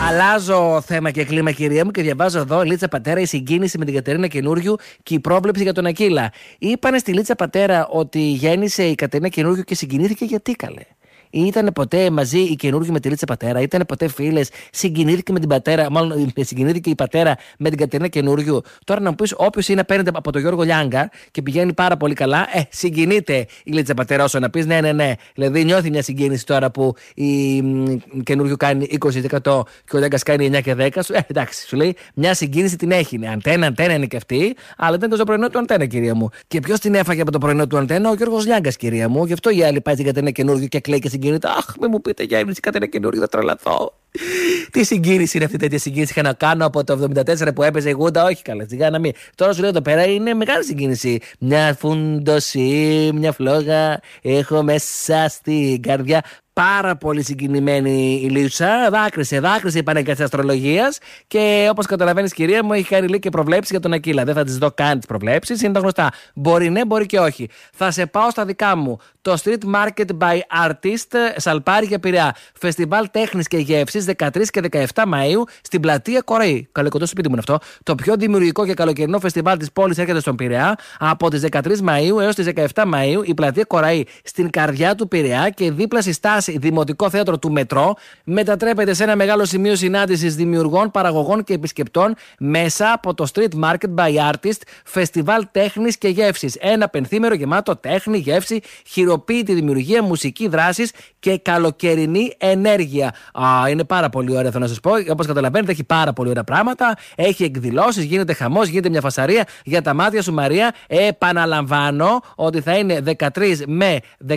Αλλάζω θέμα και κλίμα, κυρία μου, και διαβάζω εδώ: Λίτσα Πατέρα, η συγκίνηση με την Κατερίνα Καινούριου και η πρόβλεψη για τον Ακύλα. Είπανε στη Λίτσα Πατέρα ότι γέννησε η Κατερίνα Καινούριου και συγκινήθηκε γιατί, καλέ? Ήτανε ποτέ μαζί η Καινούργια με τη Λίτσα Πατέρα? Ήτανε ποτέ φίλες? Συγκινήθηκε με την πατέρα, μάλλον συγκινήθηκε η πατέρα με την Κατερίνα Καινούριου? Τώρα να μου πεις, όποιος είναι απέναντι από τον Γιώργο Λιάγκα και πηγαίνει πάρα πολύ καλά, συγκινείται η Λίτσα Πατέρα, όσο να πεις ναι. Δηλαδή νιώθει μια συγκίνηση τώρα που η Καινούργιου κάνει 20% και ο Λιάγκας κάνει 9 και 10. Εντάξει, σου λέει μια συγκίνηση την έχει. Αντένα είναι και αυτή, αλλά ήταν το πρωινό του Αντένα, κυρία μου. Και ποιος την έφαγε από το πρωινό του Αντένα? Ο Γιώργος Λιάγκας, κυρία μου. Γι' αυτό η άλλη πάει στην Κατερίνα Καινούργιου και κλαίει και συγκίνησε. Αχ, μην μου πείτε για έμνηση Κατερίνα Καινούριου, θα τρελαθώ. Τι συγκίνηση είναι αυτή, τέτοια συγκίνηση είχα να κάνω από το 74 που έπαιζε η Γούντα? Όχι, καλά, σιγά να μην. Τώρα σου λέω εδώ πέρα είναι μεγάλη συγκίνηση. Μια φούντοση, μια φλόγα έχω μέσα στην καρδιά. Πάρα πολύ συγκινημένη η Λίτσα. Δάκρυσε η πανέγκα της αστρολογίας. Και όπως καταλαβαίνεις, κυρία μου, έχει κάνει λίγο και προβλέψεις για τον Ακύλα. Δεν θα τις δω καν τις προβλέψεις, είναι τα γνωστά. Μπορεί ναι, μπορεί και όχι. Θα σε πάω στα δικά μου. Το Street Market by Artist, Σαλπάρι για Πειραιά. Φεστιβάλ τέχνης και γεύσης 13 και 17 Μαΐου στην πλατεία Κοραή. Καλοκαιρινό σπίτι μου είναι αυτό. Το πιο δημιουργικό και καλοκαιρινό φεστιβάλ της πόλης έρχεται στον Πειραιά από τις 13 Μαΐου έως τις 17 Μαΐου. Η πλατεία Κοραή στην καρδιά του Πειραιά και δίπλα στη στάση Δημοτικό Θέατρο του Μετρό μετατρέπεται σε ένα μεγάλο σημείο συνάντησης δημιουργών, παραγωγών και επισκεπτών μέσα από το Street Market by Artist, φεστιβάλ τέχνης και γεύσης. Ένα πενθήμερο γεμάτο τέχνη, γεύση, χειροποίητη δημιουργία, μουσική δράσης και καλοκαιρινή ενέργεια. Είναι πάρα πολύ ωραία, θέλω να σας πω. Όπως καταλαβαίνετε, έχει πάρα πολύ ωραία πράγματα. Έχει εκδηλώσεις, γίνεται χαμός, γίνεται μια φασαρία για τα μάτια σου, Μαρία. Επαναλαμβάνω ότι θα είναι 13 με 17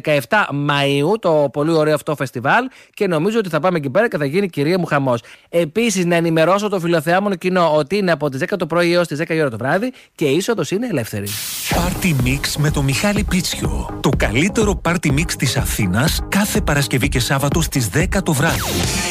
Μαΐου το πολύ ωραίο αυτό φεστιβάλ και νομίζω ότι θα πάμε εκεί πέρα και θα γίνει, κυρία μου, χαμός. Επίσης, να ενημερώσω το φιλοθεάμονο κοινό ότι είναι από τις 10 το πρωί έως τις 10 η ώρα το βράδυ και η είσοδος είναι ελεύθερη. Party Mix με το Μιχάλη Πίτσιο. Το καλύτερο Party Mix της Αθήνας κάθε Παρασκευή και Σάββατο στις 10 το βράδυ.